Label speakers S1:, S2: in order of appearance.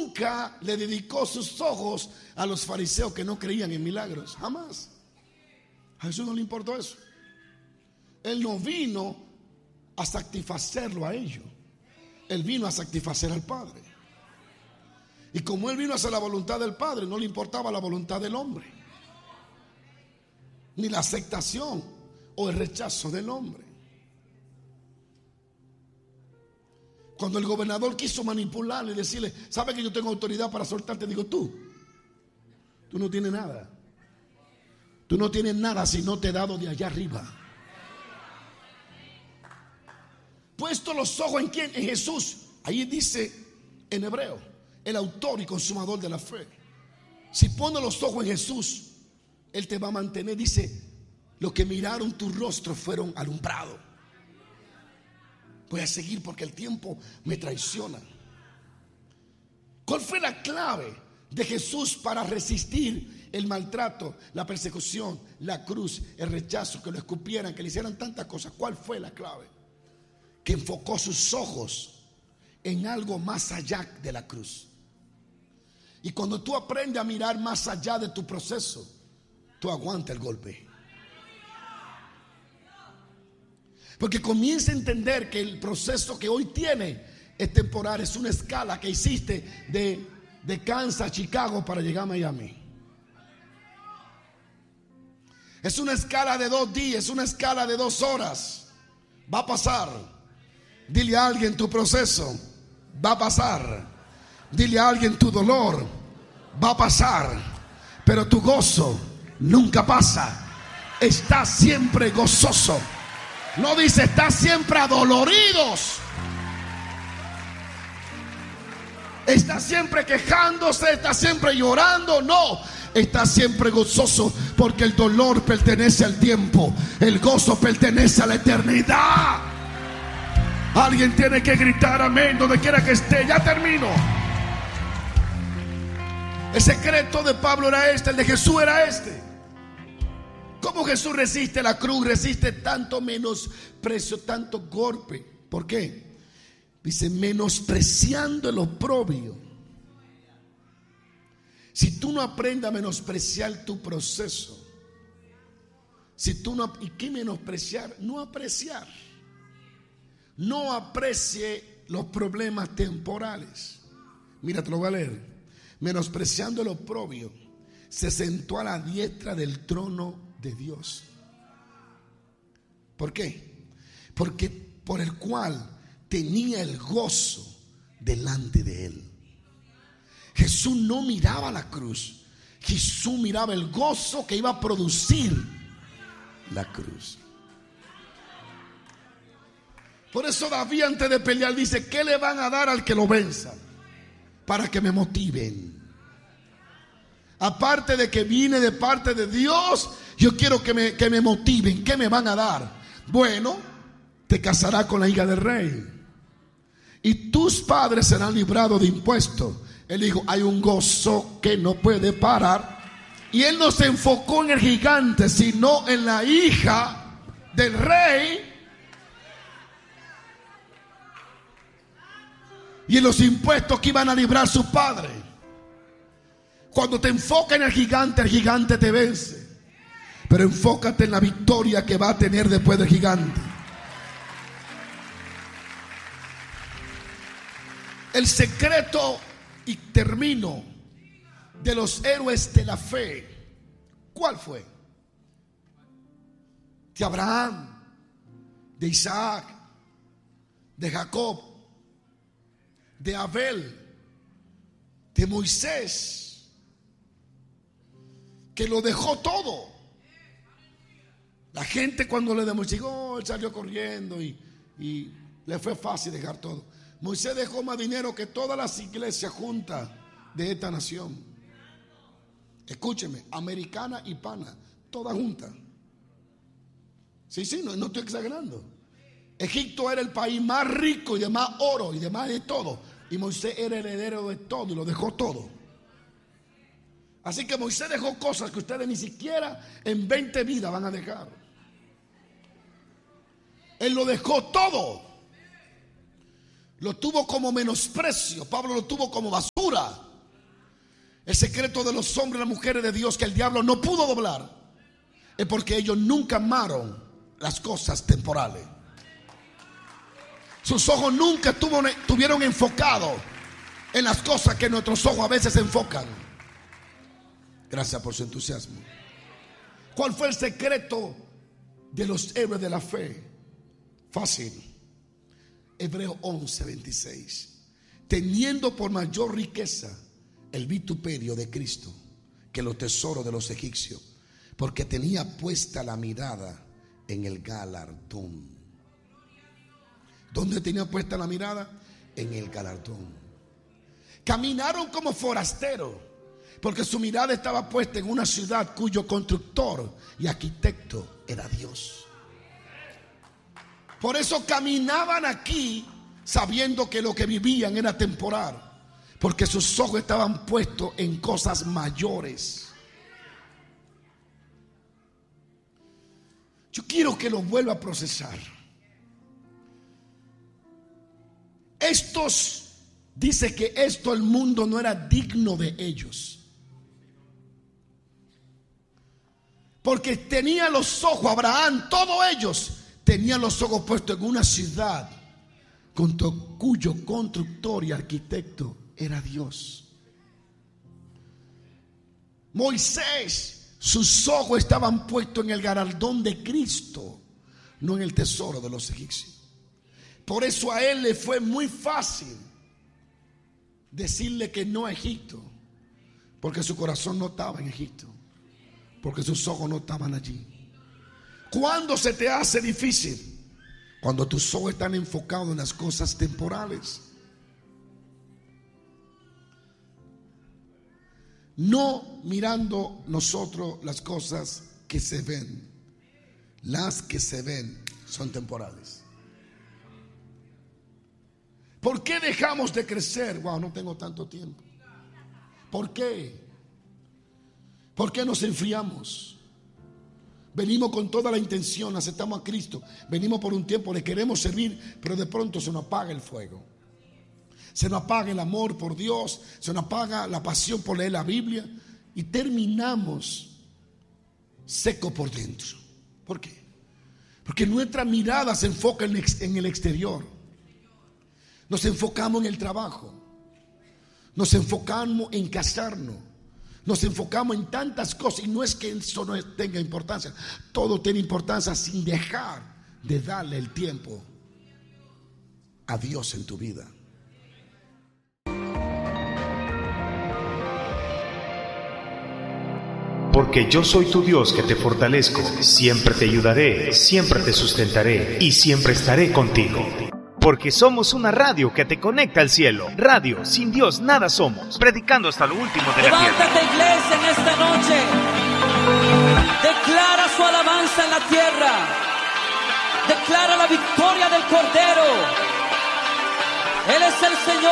S1: nunca le dedicó sus ojos a los fariseos que no creían en milagros. Jamás. A Jesús no le importó eso. Él no vino a satisfacerlo a ellos. Él vino a satisfacer al Padre. Y como Él vino a hacer la voluntad del Padre, no le importaba la voluntad del hombre, ni la aceptación o el rechazo del hombre. Cuando el gobernador quiso manipularle y decirle: ¿sabe que yo tengo autoridad para soltarte? Digo, tú no tienes nada. Tú no tienes nada si no te he dado de allá arriba. Puesto los ojos en quién, en Jesús. Ahí dice en hebreo, el autor y consumador de la fe. Si pones los ojos en Jesús, Él te va a mantener. Dice: los que miraron tu rostro fueron alumbrados. Voy a seguir porque el tiempo me traiciona. ¿Cuál fue la clave de Jesús para resistir el maltrato, la persecución, la cruz, el rechazo, que lo escupieran, que le hicieran tantas cosas? ¿Cuál fue la clave? Que enfocó sus ojos en algo más allá de la cruz. Y cuando tú aprendes a mirar más allá de tu proceso, tú aguantas el golpe. Porque comienza a entender que el proceso que hoy tiene es temporal. Es una escala que hiciste de Kansas a Chicago para llegar a Miami. Es una escala de 2 días, es una escala de 2 horas. Va a pasar. Dile a alguien: tu proceso va a pasar. Dile a alguien: tu dolor va a pasar. Pero tu gozo nunca pasa. Está siempre gozoso. No dice está siempre adoloridos. Está siempre quejándose, está siempre llorando. No, está siempre gozoso, porque el dolor pertenece al tiempo, el gozo pertenece a la eternidad. Alguien tiene que gritar amén donde quiera que esté. Ya termino. El secreto de Pablo era este, el de Jesús era este. ¿Cómo Jesús resiste la cruz? Resiste tanto menosprecio, tanto golpe. ¿Por qué? Dice: menospreciando el oprobio. Si tú no aprendes a menospreciar tu proceso, si tú no, ¿y qué menospreciar? No apreciar. No aprecie los problemas temporales. Mira, te lo voy a leer. Menospreciando el oprobio, se sentó a la diestra del trono de Dios. ¿Por qué? Porque por el cual tenía el gozo delante de Él. Jesús no miraba la cruz, Jesús miraba el gozo que iba a producir la cruz. Por eso David, antes de pelear, dice: ¿qué le van a dar al que lo venza? Para que me motiven. Aparte de que vine de parte de Dios, yo quiero que me motiven. ¿Qué me van a dar? Bueno, te casarás con la hija del rey y tus padres serán librados de impuestos. Él dijo: hay un gozo que no puede parar. Y él no se enfocó en el gigante, sino en la hija del rey y en los impuestos que iban a librar sus padres. Cuando te enfocas en el gigante te vence. Pero enfócate en la victoria que va a tener después del gigante. El secreto, y termino, de los héroes de la fe, ¿cuál fue? De Abraham, de Isaac, de Jacob, de Abel, de Moisés, que lo dejó todo. La gente cuando le demostró, él salió corriendo y le fue fácil dejar todo. Moisés dejó más dinero que todas las iglesias juntas de esta nación. Escúcheme, americana y pana, todas juntas. Sí, no estoy exagerando. Egipto era el país más rico y de más oro y de más de todo. Y Moisés era heredero de todo y lo dejó todo. Así que Moisés dejó cosas que ustedes ni siquiera en 20 vidas van a dejar. Él lo dejó todo. Lo tuvo como menosprecio. Pablo lo tuvo como basura. oscura. El secreto de los hombres y las mujeres de Dios que el diablo no pudo doblar es porque ellos nunca amaron las cosas temporales. Sus ojos nunca tuvieron enfocado en las cosas que nuestros ojos a veces se enfocan. Gracias por su entusiasmo. ¿Cuál fue el secreto de los héroes de la fe? Fácil. Hebreos 11:26. Teniendo por mayor riqueza el vituperio de Cristo que los tesoros de los egipcios, porque tenía puesta la mirada en el galardón. ¿Dónde tenía puesta la mirada? En el galardón. Caminaron como forasteros, porque su mirada estaba puesta en una ciudad cuyo constructor y arquitecto era Dios. Por eso caminaban aquí sabiendo que lo que vivían era temporal, porque sus ojos estaban puestos en cosas mayores. Yo quiero que lo vuelva a procesar. Dice que el mundo no era digno de ellos, porque tenía los ojos, Abraham, todos ellos tenían los ojos puestos en una ciudad cuyo constructor y arquitecto era Dios. Moisés, sus ojos estaban puestos en el galardón de Cristo, no en el tesoro de los egipcios. Por eso a él le fue muy fácil decirle que no a Egipto, porque su corazón no estaba en Egipto, porque sus ojos no estaban allí. ¿Cuándo se te hace difícil? Cuando tus ojos están enfocados en las cosas temporales. No mirando nosotros las cosas que se ven. Las que se ven son temporales. ¿Por qué dejamos de crecer? Wow, no tengo tanto tiempo. ¿Por qué? ¿Por qué nos enfriamos? Venimos con toda la intención, aceptamos a Cristo, venimos por un tiempo, le queremos servir, pero de pronto se nos apaga el fuego. Se nos apaga el amor por Dios, se nos apaga la pasión por leer la Biblia y terminamos seco por dentro. ¿Por qué? Porque nuestra mirada se enfoca en el exterior. Nos enfocamos en el trabajo, nos enfocamos en casarnos, nos enfocamos en tantas cosas, y no es que eso no tenga importancia, todo tiene importancia sin dejar de darle el tiempo a Dios en tu vida.
S2: Porque yo soy tu Dios que te fortalezco, siempre te ayudaré, siempre te sustentaré y siempre estaré contigo. Porque somos una radio que te conecta al cielo. Radio, sin Dios nada somos. Predicando hasta lo último de la tierra.
S3: Levántate, iglesia, en esta noche. Declara su alabanza en la tierra. Declara la victoria del Cordero. Él es el Señor.